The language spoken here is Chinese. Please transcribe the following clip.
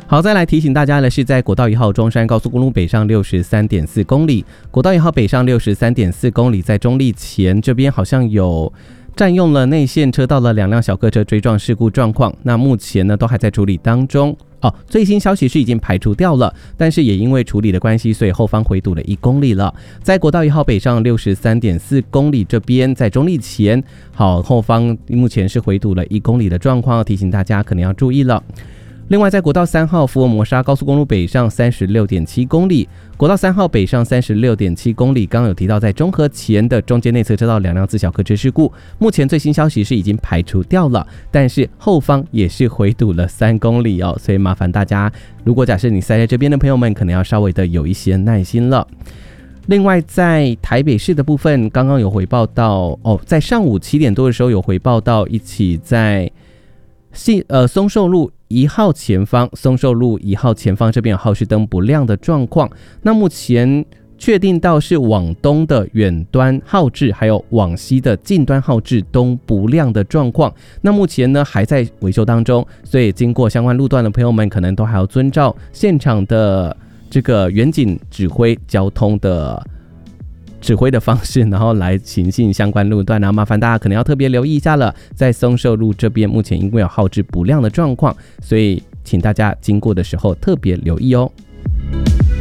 好，再来提醒大家的是，在国道1号中山高速公路北上 63.4 公里，国道1号北上 63.4 公里，在中立前这边好像有占用了内线车道的2辆小客车追撞事故状况，那目前呢都还在处理当中。最新消息是已经排除掉了，但是也因为处理的关系，所以后方回堵了1公里了。在国道1号北上 63.4 公里这边，在中立前，后方目前是回堵了1公里的状况，提醒大家可能要注意了。另外，在国道3号福尔摩沙高速公路北上 36.7 公里，国道3号北上 36.7 公里，刚刚有提到在中和前的中间内侧车道2辆自小客车事故，目前最新消息是已经排除掉了，但是后方也是回堵了3公里哦，所以麻烦大家，如果假设你塞在这边的朋友们，可能要稍微的有一些耐心了。另外，在台北市的部分，刚刚有回报到在上午7点多的时候有回报到一起在松寿路1号前方，这边有号志灯不亮的状况。那目前确定到是往东的远端号志，还有往西的近端号志都不亮的状况。那目前呢还在维修当中，所以经过相关路段的朋友们，可能都还要遵照现场的这个远景指挥交通的指挥的方式，然后来行进相关路段，然后麻烦大家可能要特别留意一下了。在松寿路这边，目前因为有号志不亮的状况，所以请大家经过的时候特别留意哦。